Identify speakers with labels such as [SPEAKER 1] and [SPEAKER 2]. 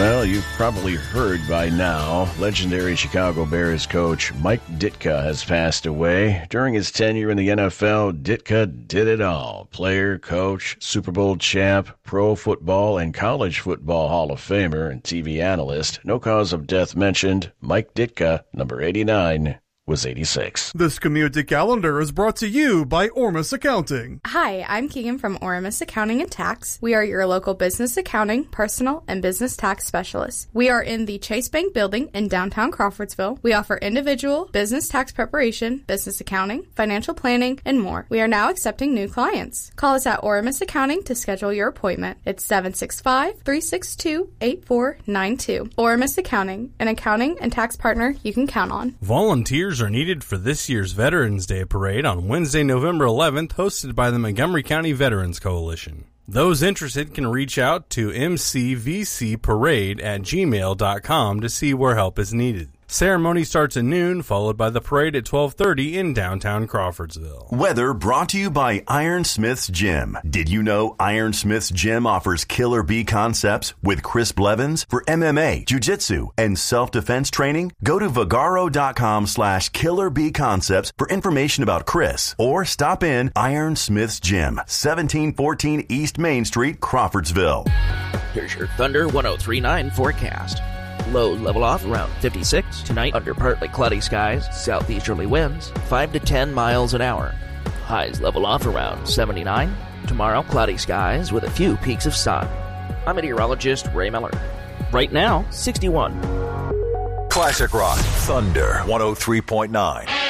[SPEAKER 1] Well, you've probably heard by now, legendary Chicago Bears coach Mike Ditka has passed away. During his tenure in the NFL, Ditka did it all. Player, coach, Super Bowl champ, pro football and college football Hall of Famer and TV analyst. No cause of death mentioned. Mike Ditka, number 89, was 86.
[SPEAKER 2] This community calendar is brought to you by Ormus Accounting.
[SPEAKER 3] Hi, I'm Keegan from Ormus Accounting and Tax. We are your local business accounting, personal, and business tax specialists. We are in the Chase Bank building in downtown Crawfordsville. We offer individual, business tax preparation, business accounting, financial planning, and more. We are now accepting new clients. Call us at Ormus Accounting to schedule your appointment. It's 765-362-8492. Ormus Accounting, an accounting and tax partner you can count on.
[SPEAKER 4] Volunteers are needed for this year's Veterans Day Parade on Wednesday, November 11th, hosted by the Montgomery County Veterans Coalition. Those interested can reach out to mcvcparade@gmail.com to see where help is needed. Ceremony starts at noon, followed by the parade at 12:30 in downtown Crawfordsville.
[SPEAKER 5] Weather brought to you by Ironsmith's Gym. Did you know Ironsmith's Gym offers Killer Bee concepts with Chris Blevins for MMA, jiu-jitsu, and self-defense training? Go to Vagaro.com/Killer Bee Concepts for information about Chris, or stop in Ironsmith's Gym, 1714 East Main Street, Crawfordsville.
[SPEAKER 6] Here's your Thunder 103.9 forecast. Lows level off around 56. Tonight, under partly cloudy skies, southeasterly winds, 5 to 10 miles an hour. Highs level off around 79. Tomorrow, cloudy skies with a few peaks of sun. I'm meteorologist Ray Miller. Right now, 61.
[SPEAKER 7] Classic Rock, Thunder 103.9.